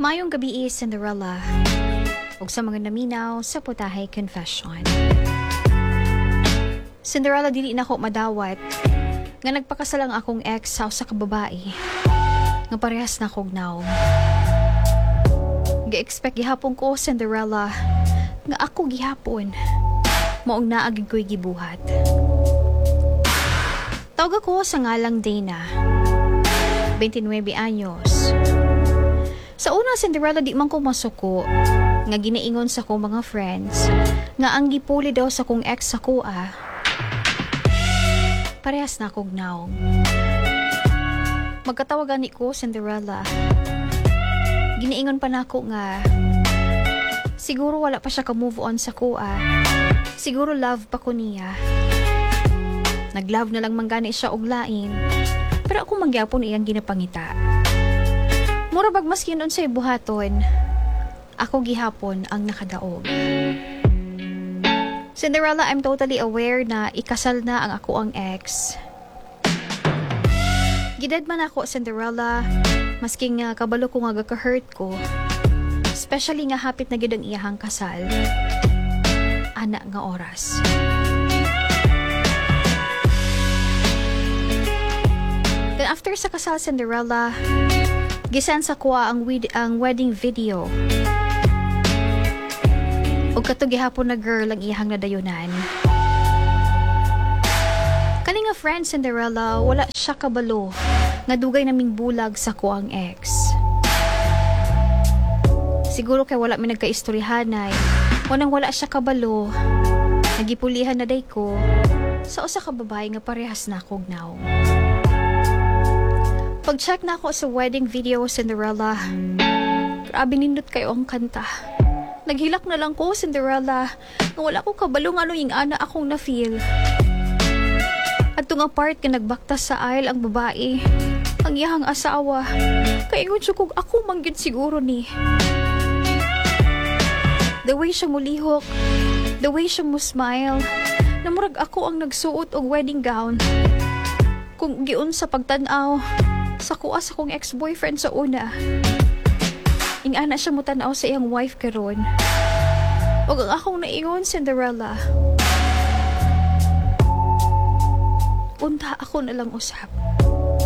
Mayong gabi, Cinderella. Ug sa mga naminaw sa Putahe Confession. Cinderella, dili na ko madawat nga nagpakasalang akong ex sa usa ka babae nga parehas na kog naong. Ga-expect gihapon ko, Cinderella, nga ako gihapon maong naagig ko'y gibuhat. Tawag ako sa ngalang Dana, 29 anyos. Sa una, Cinderella, di man ko masuko nga ginaingon sa kong mga friends nga ang gipuli daw sa kong ex sa kuha parehas na kog naong. Magkatawagan ni ko, Cinderella. Ginaingon pa nako nga siguro wala pa siya ka-move on sa kuha. Siguro love pa ko niya. Nag-love na lang manggani siya og lain, pero ako mangyapon iyang ginapangita. Mura bag maski nun sa buhaton, ako gihapon ang nakadaog. Cinderella, I'm totally aware na ikasal na ang ako ang ex. Gidad man ako, Cinderella, maski nga kabalo ko nga gaka-hurt ko, especially nga hapit na gid ang iyahang kasal. Ana nga oras. Then after sa kasal, Cinderella, gisan sa kuha ang wedding video. O kato gihapon na girl ang iyahang nadayunan. Kani nga friend, Cinderella, wala siya kabalo nga dugay naming bulag sa kuang ex. Siguro kay wala mi nagkaistoryahanay, wala siya kabalo, nagipulihan na day ko sa usa ka babae nga parehas na kog naong. Pag-check na ako sa wedding video, Cinderella, grabe nindot kayo ang kanta. Naghilak na lang ko, Cinderella, nga wala ko kabalo nga ano yung ana akong na-feel. At nga part nga nagbaktas sa aisle ang babae, ang iyahang asawa, kaingon siya kung ako manggid siguro ni. The way siya mulihok, the way siya mo smile, namurag ako ang nagsuot og wedding gown. Kung giun sa pagtanaw, sa kuha sa kong ex-boyfriend sa una. Ingana siya mo tanaw sa iyang wife karon. O ang akong naingon, Cinderella. Unta ako na lang usap.